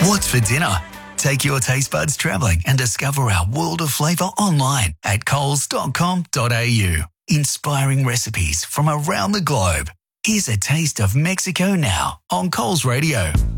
What's for dinner? Take your taste buds travelling and discover our world of flavour online at coles.com.au. Inspiring recipes from around the globe. Here's a taste of Mexico now on Coles Radio.